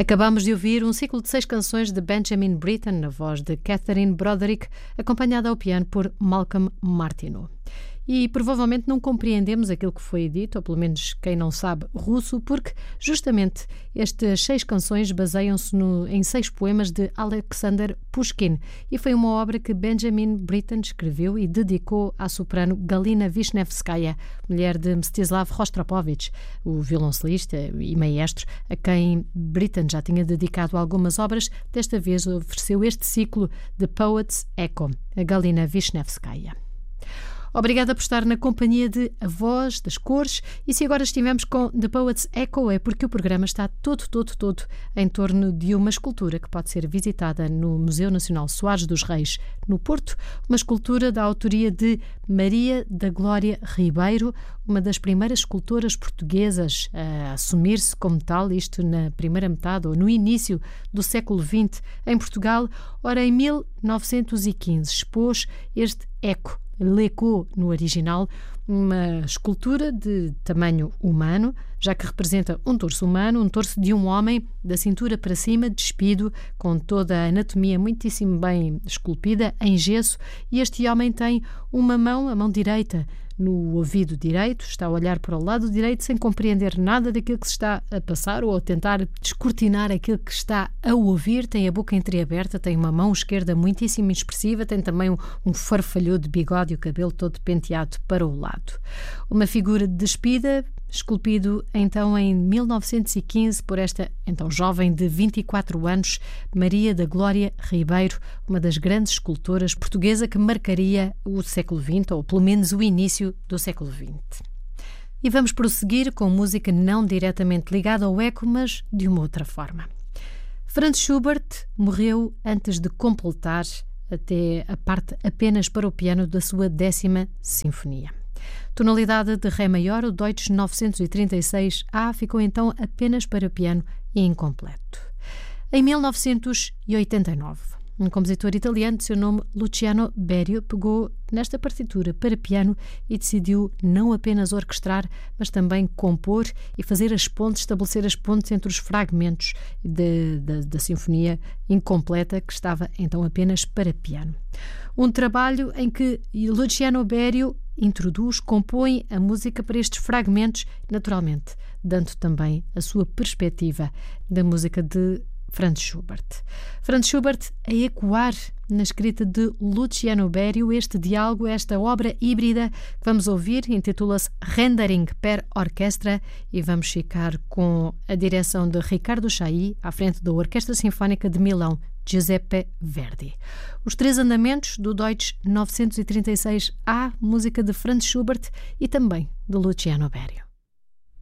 Acabamos de ouvir um ciclo de 6 canções de Benjamin Britten, na voz de Catherine Broderick, acompanhada ao piano por Malcolm Martineau. E provavelmente não compreendemos aquilo que foi dito, ou pelo menos quem não sabe russo, porque justamente estas 6 canções baseiam-se em 6 poemas de Alexander Pushkin, e foi uma obra que Benjamin Britten escreveu e dedicou à soprano Galina Vishnevskaya, mulher de Mstislav Rostropovich, o violoncelista e maestro, a quem Britten já tinha dedicado algumas obras. Desta vez ofereceu este ciclo de Poets Echo, a Galina Vishnevskaya. Obrigada por estar na companhia de A Voz das Cores, e se agora estivemos com The Poets Echo é porque o programa está todo em torno de uma escultura que pode ser visitada no Museu Nacional Soares dos Reis, no Porto, uma escultura da autoria de Maria da Glória Ribeiro, uma das primeiras escultoras portuguesas a assumir-se como tal, isto na primeira metade ou no início do século XX em Portugal. Ora, em 1915 expôs este eco, L'Echo no original, uma escultura de tamanho humano, já que representa um torso humano, um torso de um homem, da cintura para cima, despido, com toda a anatomia muitíssimo bem esculpida, em gesso, e este homem tem uma mão, a mão direita, no ouvido direito, está a olhar para o lado direito sem compreender nada daquilo que se está a passar ou a tentar descortinar aquilo que está a ouvir. Tem a boca entreaberta, tem uma mão esquerda muitíssimo expressiva, tem também um farfalhão de bigode e o cabelo todo penteado para o lado. Uma figura despida, esculpido então em 1915 por esta então jovem de 24 anos, Maria da Glória Ribeiro, uma das grandes escultoras portuguesa que marcaria o século XX, ou pelo menos o início do século XX. E vamos prosseguir com música não diretamente ligada ao eco, mas de uma outra forma. Franz Schubert morreu antes de completar até a parte apenas para o piano da sua 10ª Sinfonia. Tonalidade de Ré maior, o Deutsch 936A ficou então apenas para piano e incompleto. Em 1989, um compositor italiano de seu nome Luciano Berio pegou nesta partitura para piano e decidiu não apenas orquestrar, mas também compor e fazer as pontes, estabelecer as pontes entre os fragmentos da sinfonia incompleta que estava então apenas para piano. Um trabalho em que Luciano Berio introduz, compõe a música para estes fragmentos, naturalmente, dando também a sua perspectiva da música de Franz Schubert. Franz Schubert a ecoar na escrita de Luciano Berio este diálogo, esta obra híbrida que vamos ouvir, intitula-se Rendering per Orchestra, e vamos ficar com a direção de Riccardo Chailly à frente da Orquestra Sinfónica de Milão, Giuseppe Verdi. Os 3 andamentos do Deutsch 936A, música de Franz Schubert e também de Luciano Berio.